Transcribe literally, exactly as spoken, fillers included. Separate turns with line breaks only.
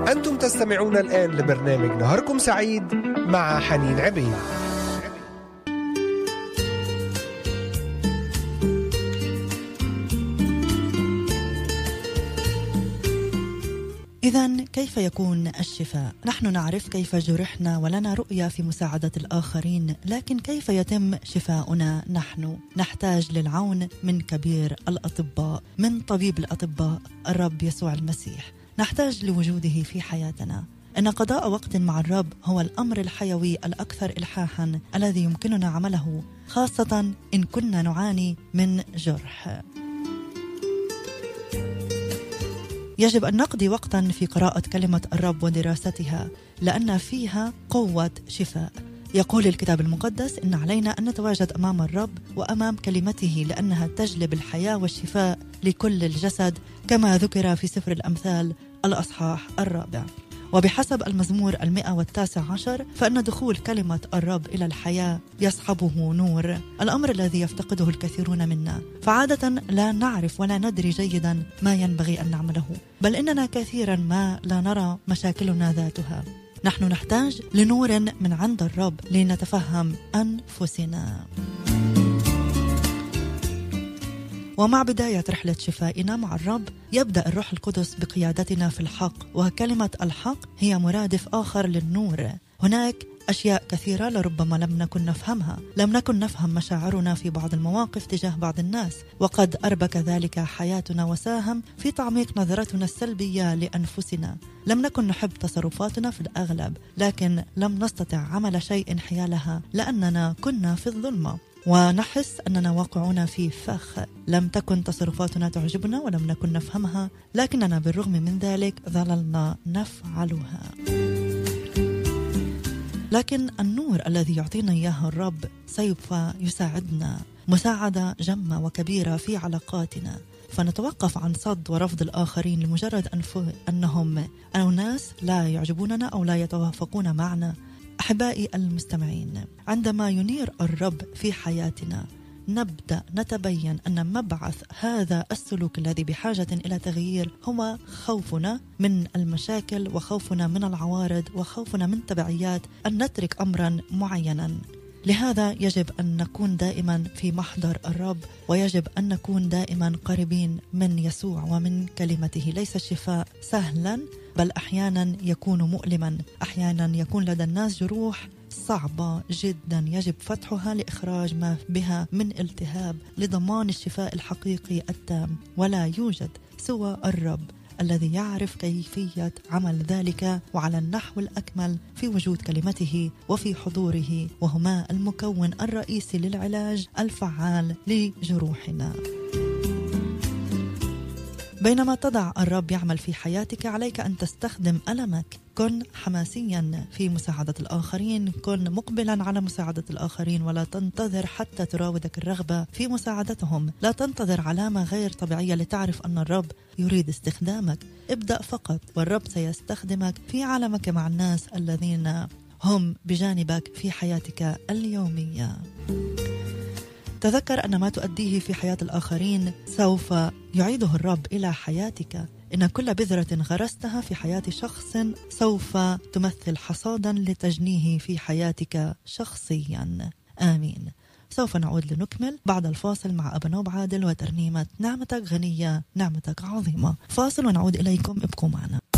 أنتم تستمعون الآن لبرنامج نهاركم سعيد مع حنين عبيد.
إذن كيف يكون الشفاء؟ نحن نعرف كيف جرحنا ولنا رؤية في مساعدة الآخرين، لكن كيف يتم شفاؤنا نحن؟ نحتاج للعون من كبير الأطباء، من طبيب الأطباء الرب يسوع المسيح. نحتاج لوجوده في حياتنا. إن قضاء وقت مع الرب هو الأمر الحيوي الأكثر إلحاحاً الذي يمكننا عمله، خاصة إن كنا نعاني من جرح. يجب أن نقضي وقتاً في قراءة كلمة الرب ودراستها، لأن فيها قوة شفاء. يقول الكتاب المقدس إن علينا أن نتواجد أمام الرب وأمام كلمته، لأنها تجلب الحياة والشفاء لكل الجسد، كما ذكر في سفر الأمثال الأصحاح الرابع. وبحسب المزمور المئة والتاسع عشر، فإن دخول كلمة الرب إلى الحياة يصحبه نور، الأمر الذي يفتقده الكثيرون منا. فعادة لا نعرف ولا ندري جيدا ما ينبغي أن نعمله، بل إننا كثيرا ما لا نرى مشاكلنا ذاتها. نحن نحتاج لنور من عند الرب لنتفهم أنفسنا. ومع بداية رحلة شفائنا مع الرب يبدأ الروح القدس بقيادتنا في الحق، وكلمة الحق هي مرادف آخر للنور. هناك أشياء كثيرة لربما لم نكن نفهمها، لم نكن نفهم مشاعرنا في بعض المواقف تجاه بعض الناس، وقد أربك ذلك حياتنا وساهم في تعميق نظرتنا السلبية لأنفسنا. لم نكن نحب تصرفاتنا في الأغلب، لكن لم نستطع عمل شيء حيالها لأننا كنا في الظلمة، ونحس أننا واقعون في فخ. لم تكن تصرفاتنا تعجبنا ولم نكن نفهمها، لكننا بالرغم من ذلك ظللنا نفعلها. لكن النور الذي يعطينا إياه الرب سوف يساعدنا مساعدة جمة وكبيرة في علاقاتنا، فنتوقف عن صد ورفض الآخرين لمجرد أنهم أناس لا يعجبوننا أو لا يتوافقون معنا. أحبائي المستمعين، عندما ينير الرب في حياتنا نبدأ نتبين أن مبعث هذا السلوك الذي بحاجة إلى تغيير هو خوفنا من المشاكل، وخوفنا من العوارض، وخوفنا من تبعيات أن نترك أمرا معينا. لهذا يجب أن نكون دائما في محضر الرب، ويجب أن نكون دائما قريبين من يسوع ومن كلمته. ليس الشفاء سهلا، بل أحيانا يكون مؤلما، أحيانا يكون لدى الناس جروح صعبة جدا يجب فتحها لإخراج ما بها من التهاب لضمان الشفاء الحقيقي التام. ولا يوجد سوى الرب الذي يعرف كيفية عمل ذلك وعلى النحو الأكمل في وجود كلمته وفي حضوره، وهما المكون الرئيسي للعلاج الفعال لجروحنا. بينما تضع الرب يعمل في حياتك عليك أن تستخدم ألمك. كن حماسيا في مساعدة الآخرين، كن مقبلا على مساعدة الآخرين، ولا تنتظر حتى تراودك الرغبة في مساعدتهم. لا تنتظر علامة غير طبيعية لتعرف أن الرب يريد استخدامك. ابدأ فقط والرب سيستخدمك في عالمك مع الناس الذين هم بجانبك في حياتك اليومية. تذكر أن ما تؤديه في حياة الآخرين سوف يعيده الرب إلى حياتك. إن كل بذرة غرستها في حياة شخص سوف تمثل حصادا لتجنيه في حياتك شخصيا. آمين. سوف نعود لنكمل بعد الفاصل مع أبنوب عادل وترنيمة نعمتك غنية نعمتك عظيمة. فاصل ونعود إليكم، ابقوا معنا.